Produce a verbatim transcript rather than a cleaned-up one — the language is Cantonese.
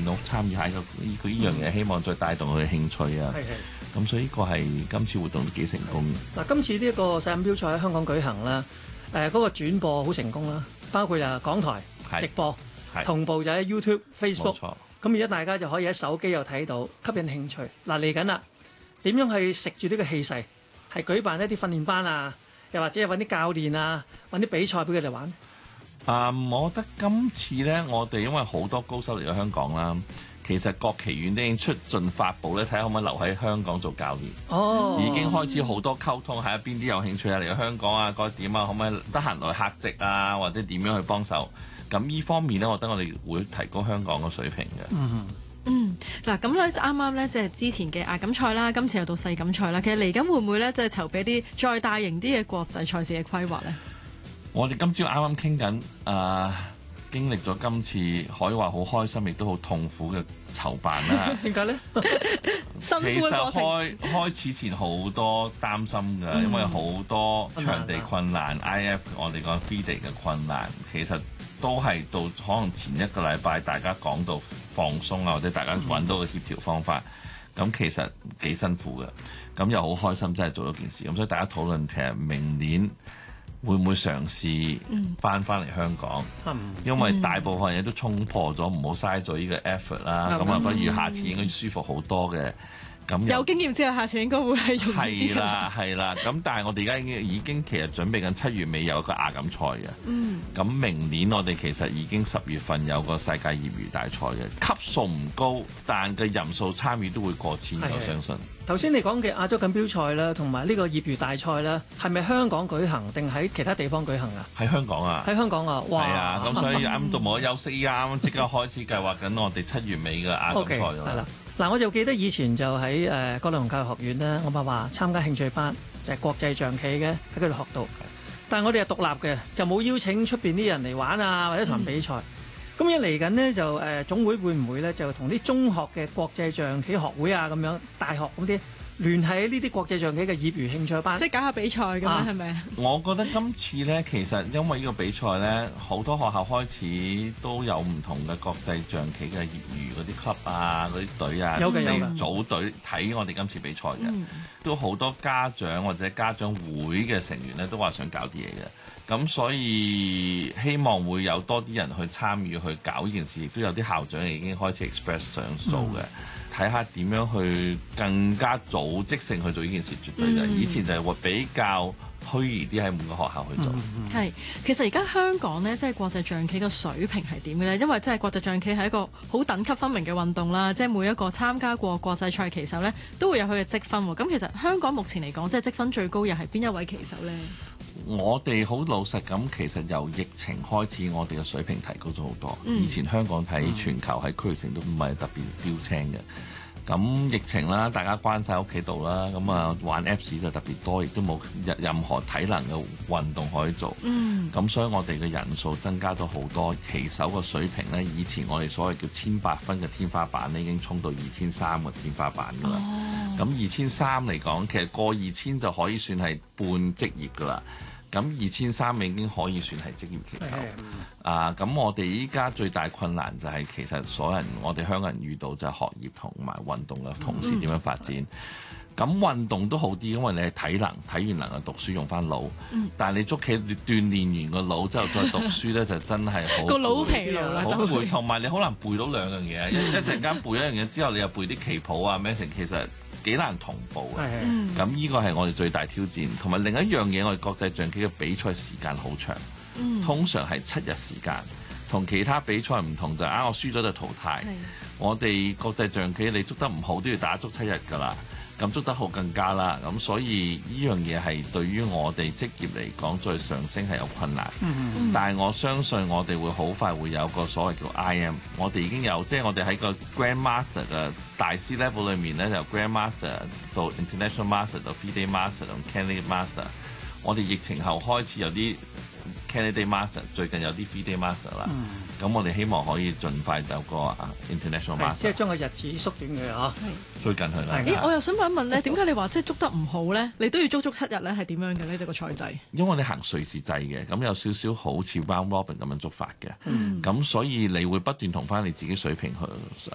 到參與下呢個呢個呢樣嘢，希望再帶動佢嘅興趣啊。 係係。 咁所以呢個係今次活動都幾成功嘅。 嗱，今次呢一個世錦標賽喺香港舉行啦，誒、呃、嗰、那個轉播好成功啦，包括啊港台直播，同步就喺 YouTube、Facebook。咁而家大家就可以喺手機又睇到，吸引興趣。嗱，嚟緊啦，點樣去食住呢個氣勢？係舉辦一啲訓練班啊，又或者係揾啲教練啊，揾啲比賽俾佢哋玩。 啊、嗯，我覺得今次咧，我哋因為好多高手嚟咗香港啦，其實國旗院都已經出盡法寶咧，睇下可唔可以留喺香港做教練。 哦， 已經開始好多溝通，睇下邊啲有興趣啊嚟咗香港啊，該點啊，可唔可以得閒來客席啊，或者點樣去幫手？咁呢方面咧，我覺得我哋會提高香港嘅水平嘅。 嗯嗯，嗱咁咧啱啱咧即係之前嘅亞錦賽啦，今次又到世錦賽啦。其實嚟緊會唔會咧即係籌備啲再大型啲嘅國際賽事嘅規劃咧？ 我哋今朝啱啱傾緊，啊、呃，經歷咗今次可以話好開心，亦都好痛苦嘅籌辦啦。 點解咧？ 其實開開始前好多擔心㗎，嗯、因為好多場地困難、嗯、I F 我哋講 FIDE 嘅困難，其實都係到可能前一個禮拜大家講到放鬆啊，或者大家揾到個協調方法，咁、嗯、其實幾辛苦嘅。咁又好開心，真係做咗件事。咁所以大家討論其實明年會唔會嘗試翻翻嚟香港？嗯、因為大部分嘢都衝破咗，唔好嘥咗呢個 effort 啦。咁啊、嗯，不如下次應該舒服好多嘅。咁有經驗之後，下次應該會係容易啲。 係啦，係啦。咁但係我哋而家已經已經其實準備緊七月尾有個亞錦賽嘅。嗯。咁明年我哋其實已經十月份有個世界業餘大賽嘅，級數唔高，但嘅人數參與都會過千，我相信。 頭先你講嘅亞洲錦標賽啦，同埋呢個業餘大賽啦，係咪香港舉行定喺其他地方舉行啊？ 喺香港啊！ 喺香港啊！哇！ 係啊，咁所以啱到冇得休息，依家啱即刻開始計劃緊我哋七月尾嘅亞錦賽啦。係啦， 嗱，我就記得以前就喺誒葛量洪教育學院咧，我咪話參加興趣班，就係、是、國際象棋嘅喺嗰度學到。但係我哋係獨立嘅，就冇邀請出邊啲人嚟玩啊，或者同人比賽。咁一嚟緊呢，就誒、呃、總會會唔會咧就同啲中學嘅國際象棋學會啊咁樣大學咁啲聯繫呢啲國際象棋嘅業餘興趣班， 即係搞下比賽咁樣係咪啊？ 我覺得今次咧，其實因為呢個比賽咧，好多學校開始都有唔同嘅國際象棋嘅業餘嗰啲 club 啊、嗰啲隊啊， 有嘅有嘅組隊睇我哋今次比賽嘅， 嗯、 都好多家長或者家長會嘅成員咧都話想搞啲嘢嘅。咁所以希望會有多啲人去參與去搞呢件事，亦都有啲校長已經開始 express 想做嘅，睇下點樣去更加組織性去做呢件事，絕對就、嗯、以前就係會比較虛擬啲喺每個學校去做。 係、嗯，其實而家香港呢，即係國際象棋嘅水平係點嘅呢？因為即係國際象棋係一個好等級分明嘅運動啦，即係每一個參加過國際賽棋手呢，都會有佢嘅積分。咁其實香港目前嚟講，即係積分最高又係邊一位棋手呢？ 我哋好老實咁，其實由疫情開始，我哋嘅水平提高咗好多。嗯、以前香港喺全球喺區域性都唔係特別標青嘅。咁疫情啦，大家關晒屋企度啦，咁啊玩 Apps 就特別多，亦都冇任何體能嘅運動可以做。咁、嗯、所以我哋嘅人數增加咗好多，棋手嘅水平呢，以前我哋所謂叫千八分嘅天花板呢，已經衝到二千三嘅天花板㗎啦。咁二千三嚟講，其實過二千就可以算係半職業㗎啦。咁二千三已經可以算係職業棋手。啊，咁我哋依家最大困難就係其實所有人，我哋香港人遇到就係學業同埋運動嘅同時點樣發展。咁、嗯、運動都好啲，因為你係體能，體完能啊讀書用翻腦。嗯、但係你捉棋鍛鍊完個腦之後再讀書咧，就真係好個腦疲勞啦， 好攰，同埋你好難背到兩樣嘢。一一陣間背一樣嘢之後，你又背啲棋譜啊咩成，其實幾難同步嘅。咁呢個係我哋最大挑戰。同埋另一樣嘢，我哋國際象棋嘅比賽時間好長。嗯、通常係七日時間，同其他比賽唔同就啊，我輸咗就淘汰。是我哋國際象棋你捉得唔好都要打足七日㗎啦，咁捉得好更加啦。咁所以呢樣嘢係對於我哋職業嚟講再上升係有困難。嗯、但係我相信我哋會好快會有個所謂叫 I M， 我哋已經有即係、就是、我哋喺個 Grandmaster 嘅大師 level 裏面咧，由 Grandmaster 到 International Master 到 FIDE Master 到 Candidate Master， 我哋疫情後開始有啲Candidate Master 最近有啲 FIDE Master 啦，咁、嗯、我哋希望可以盡快有個啊 International Master， 即係將個日子縮短嘅嚇，追緊佢啦。 咦，我又想問一問咧，點解你話即係捉得唔好咧？你都要足足七日咧，係點樣嘅呢？呢個賽制？因為你行瑞士制嘅，咁有少少好似 round robin 咁樣捉法嘅，咁、嗯、所以你會不斷同翻你自己水平去誒